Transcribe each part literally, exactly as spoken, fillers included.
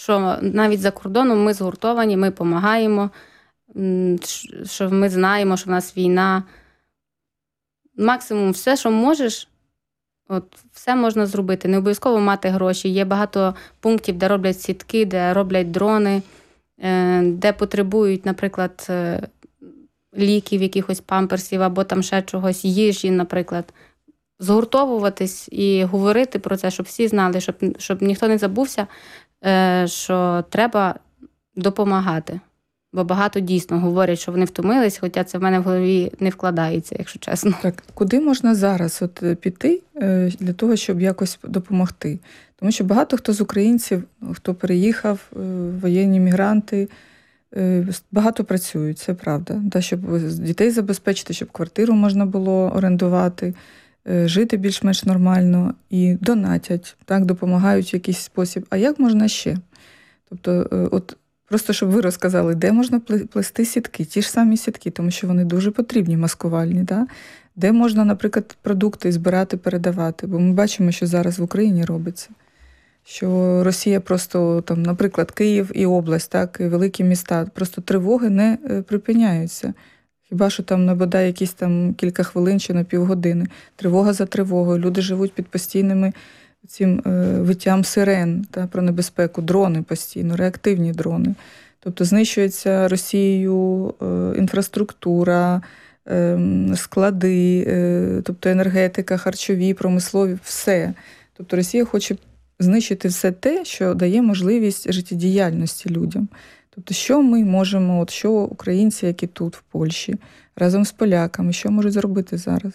що навіть за кордоном ми згуртовані, ми допомагаємо, що ми знаємо, що в нас війна. Максимум все, що можеш, от, все можна зробити. Не обов'язково мати гроші. Є багато пунктів, де роблять сітки, де роблять дрони, де потребують, наприклад, ліків, якихось памперсів або там ще чогось, їжі, наприклад. Згуртовуватись і говорити про це, щоб всі знали, щоб, щоб ніхто не забувся, що треба допомагати. Бо багато дійсно говорять, що вони втомились, хоча це в мене в голові не вкладається, якщо чесно. Так, куди можна зараз от піти для того, щоб якось допомогти? Тому що багато хто з українців, хто переїхав, воєнні мігранти, багато працюють, це правда. Та, щоб дітей забезпечити, щоб квартиру можна було орендувати, жити більш-менш нормально і донатять, так, допомагають в якийсь спосіб. А як можна ще? Тобто, от просто щоб ви розказали, де можна плести сітки, ті ж самі сітки, тому що вони дуже потрібні, маскувальні, да? Де можна, наприклад, продукти збирати, передавати, бо ми бачимо, що зараз в Україні робиться. Що Росія просто, там, наприклад, Київ і область, так, і великі міста, просто тривоги не припиняються. Хіба що там на бодай якісь там кілька хвилин чи на півгодини. Тривога за тривогою. Люди живуть під постійними цим е, виттям сирен, та, про небезпеку, дрони постійно, реактивні дрони. Тобто знищується Росією е, інфраструктура, е, склади, е, тобто енергетика, харчові, промислові, все. Тобто Росія хоче знищити все те, що дає можливість життєдіяльності людям. Тобто, що ми можемо, от що українці, які тут, в Польщі, разом з поляками, що можуть зробити зараз?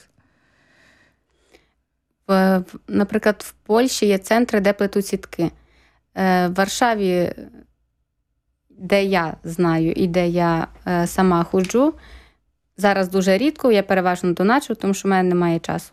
В, наприклад, в Польщі є центри, де плетуть сітки. В Варшаві, де я знаю і де я сама ходжу, зараз дуже рідко, я переважно доначу, тому що в мене немає часу.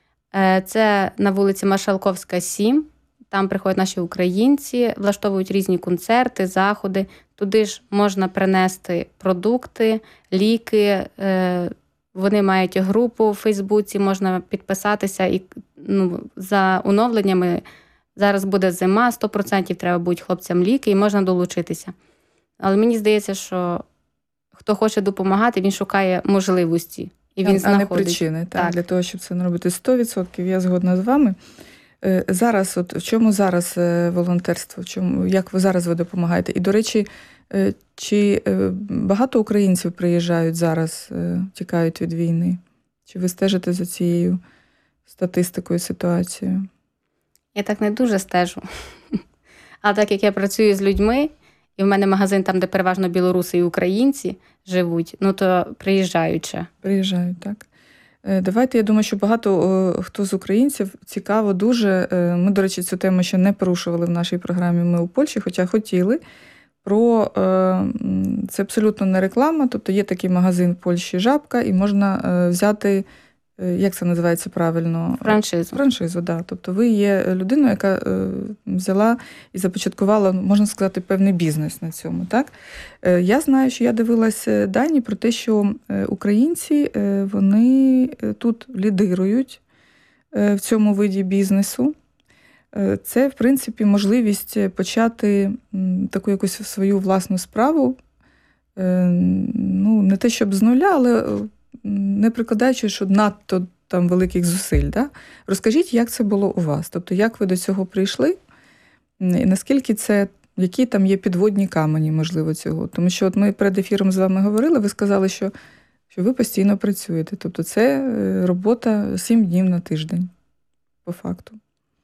Це на вулиці Маршалковська, сім. Там приходять наші українці, влаштовують різні концерти, заходи. Туди ж можна принести продукти, ліки. Вони мають групу в Фейсбуці, можна підписатися. І, ну, за оновленнями зараз буде зима, сто відсотків треба будуть хлопцям ліки і можна долучитися. Але мені здається, що хто хоче допомагати, він шукає можливості. І він а знаходить. не причини, так, так. Для того, щоб це не робити. сто відсотків я згодна з вами. Зараз, от в чому зараз волонтерство, в чому, як ви зараз ви допомагаєте? І, до речі, чи багато українців приїжджають зараз, тікають від війни? Чи ви стежите за цією статистикою, ситуацією? Я так не дуже стежу. А так як я працюю з людьми, і в мене магазин там, де переважно білоруси і українці живуть, ну то приїжджають ще. Приїжджають, так. Давайте, я думаю, що багато хто з українців цікаво дуже, ми, до речі, цю тему ще не порушували в нашій програмі «Ми у Польщі», хоча хотіли, про, це абсолютно не реклама, тобто є такий магазин в Польщі «Жабка», і можна взяти, як це називається правильно? Франшизу. Франшизу, так. Тобто ви є людиною, яка взяла і започаткувала, можна сказати, певний бізнес на цьому, так? Я знаю, що я дивилася дані про те, що українці, вони тут лідирують в цьому виді бізнесу. Це, в принципі, можливість почати таку якусь свою власну справу, ну, не те, щоб з нуля, але не прикладаючи, що надто там великих зусиль. Да? Розкажіть, як це було у вас? Тобто, як ви до цього прийшли? І наскільки це, які там є підводні камені, можливо, цього? Тому що от ми перед ефіром з вами говорили, ви сказали, що, що ви постійно працюєте. Тобто, це робота сім днів на тиждень, по факту.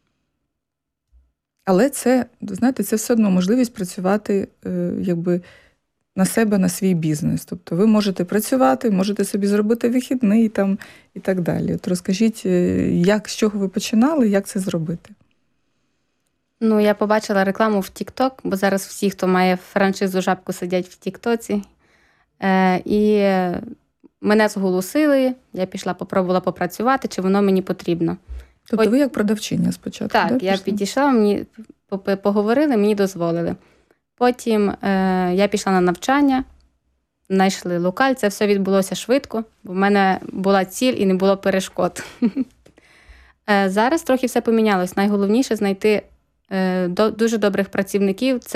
Але це, знаєте, це все одно можливість працювати, якби, на себе, на свій бізнес. Тобто ви можете працювати, можете собі зробити вихідний там, і так далі. От розкажіть, як, з чого ви починали, як це зробити? Ну, я побачила рекламу в TikTok, бо зараз всі, хто має франшизу «Жабку», сидять в TikTok. Е, і мене зголосили, я пішла, попробувала попрацювати, чи воно мені потрібно. Тобто От... ви як продавчиня спочатку? Так, да, я пішли? підійшла, мені поговорили, мені дозволили. Потім е, я пішла на навчання, знайшли локаль, це все відбулося швидко, бо в мене була ціль і не було перешкод. е, зараз трохи все помінялось. Найголовніше знайти е, до, дуже добрих працівників. Це